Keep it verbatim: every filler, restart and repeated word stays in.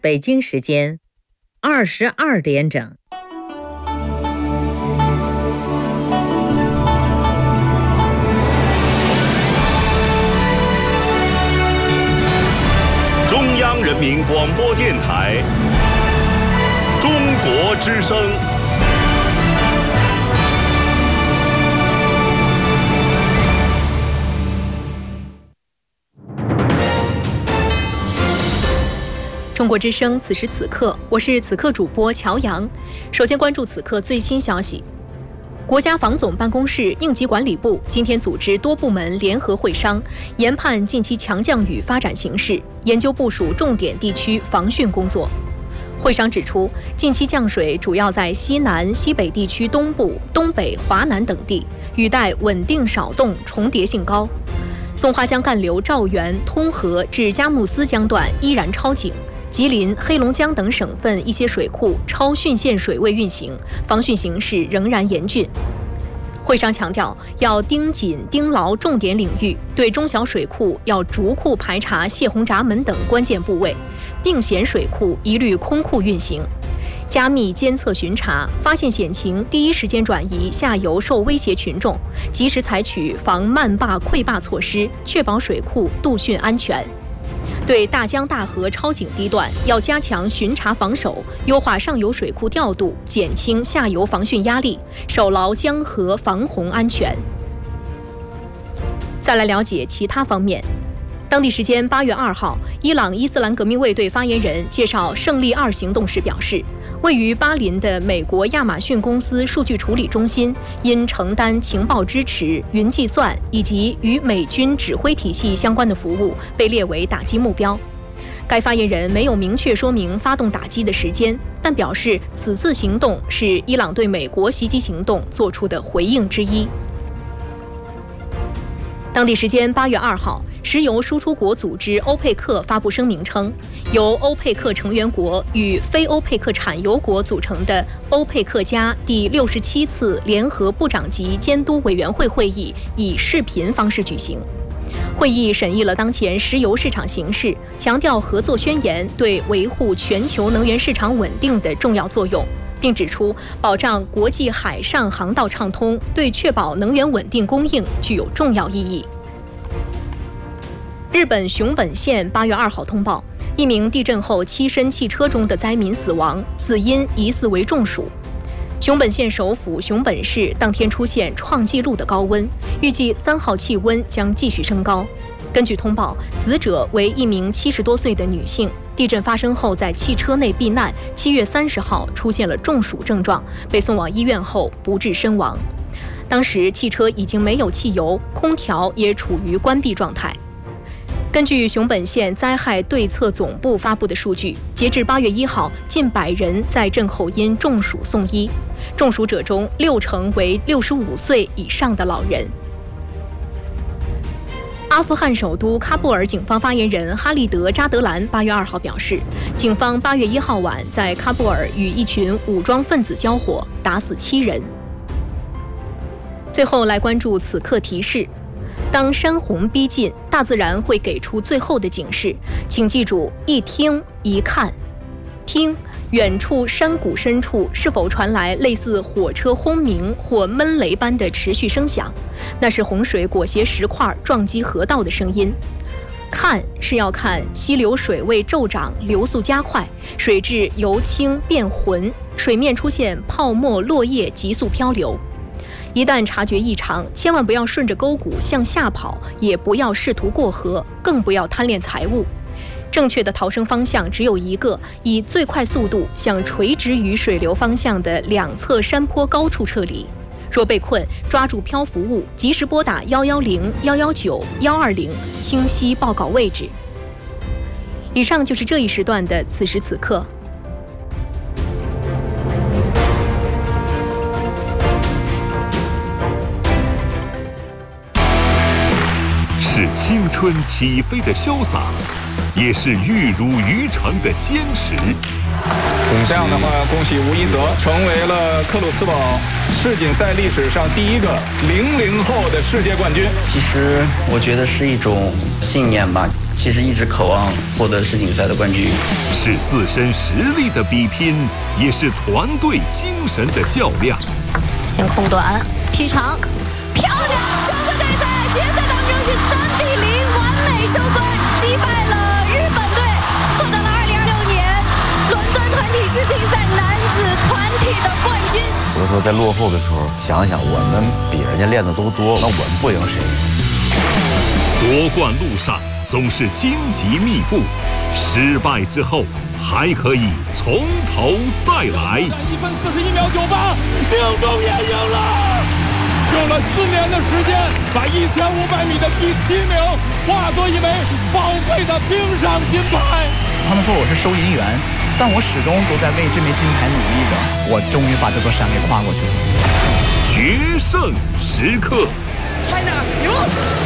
北京时间二十二点整。 中央人民广播电台中国之声。 中国之声，此时此刻，我是此刻主播乔阳。首先关注此刻最新消息。国家防总办公室应急管理部今天组织多部门联合会商，研判近期强降雨发展形势，研究部署重点地区防汛工作。会商指出，近期降水主要在西南、西北地区东部、东北、华南等地，雨带稳定少动，重叠性高。松花江干流肇源、通河至佳木斯江段依然超警。吉林、黑龙江等省份一些水库超汛限水位运行，防汛形势仍然严峻。会商强调，要盯紧盯牢重点领域，对中小水库要逐库排查泄洪闸门等关键部位，并险水库一律空库运行，加密监测巡查，发现险情第一时间转移下游受威胁群众，及时采取防漫坝溃坝措施，确保水库渡汛安全。对大江大河超警堤段，要加强巡查防守，优化上游水库调度，减轻下游防汛压力，守牢江河防洪安全。再来了解其他方面。当地时间八月二号，伊朗伊斯兰革命卫队发言人介绍胜利二行动时表示，位于巴林的美国亚马逊公司数据处理中心因承担情报支持、云计算以及与美军指挥体系相关的服务，被列为打击目标。该发言人没有明确说明发动打击的时间，但表示此次行动是伊朗对美国袭击行动做出的回应之一。当地时间八月二号，石油输出国组织欧佩克发布声明称，由欧佩克成员国与非欧佩克产油国组成的欧佩克加第六十七次联合部长级监督委员会会议以视频方式举行。会议审议了当前石油市场形势，强调合作宣言对维护全球能源市场稳定的重要作用，并指出保障国际海上航道畅通对确保能源稳定供应具有重要意义。日本熊本县八月二号通报，一名地震后栖身汽车中的灾民死亡，死因疑似为中暑。熊本县首府熊本市当天出现创纪录的高温，预计三号气温将继续升高。根据通报，死者为一名七十多岁的女性，地震发生后在汽车内避难，七月三十号出现了中暑症状，被送往医院后不治身亡。当时汽车已经没有汽油，空调也处于关闭状态。根据熊本县灾害对策总部发布的数据，截至八月一号，近百人在震后因中暑送医，中暑者中六成为六十五岁以上的老人。阿富汗首都喀布尔警方发言人哈利德·扎德兰八月二号表示，警方八月一号晚在喀布尔与一群武装分子交火，打死七人。最后来关注此刻提示。当山洪逼近，大自然会给出最后的警示，请记住一听一看。听，远处山谷深处是否传来类似火车轰鸣或闷雷般的持续声响，那是洪水裹挟石块撞击河道的声音。看，是要看溪流水位骤涨，流速加快，水质由清变浑，水面出现泡沫落叶急速漂流。一旦察觉异常，千万不要顺着沟谷向下跑，也不要试图过河，更不要贪恋财物。正确的逃生方向只有一个，以最快速度向垂直于水流方向的两侧山坡高处撤离。若被困，抓住漂浮物，及时拨打一一零、一一九、一二零，清晰报告位置。以上就是这一时段的此时此刻。 是青春起飞的潇洒，也是玉汝于成的坚持。 这样的话，恭喜吴一泽成为了克鲁斯堡世锦赛历史上第一个零零后的世界冠军。 其实我觉得是一种信念吧，其实一直渴望获得世锦赛的冠军。 是自身实力的比拼，也是团队精神的较量。 先控短，劈长，漂亮！中国队在决赛当中是三比零完美收官，击败了日本队，获得了二零二六年伦敦团体世乒赛男子团体的冠军。 有的时候在落后的时候，想想我们比人家练的都多，那我们不赢谁？ 夺冠路上总是荆棘密布，失败之后还可以从头再来。 一分四十一秒九八，宁中也赢了。用了四年的时间，把一千五百米的第七名化作一枚宝贵的冰上金牌。 他们说我是收银员，但我始终都在为这枚金牌努力着。我终于把这座山给跨过去了。 决胜时刻 ，China 赢。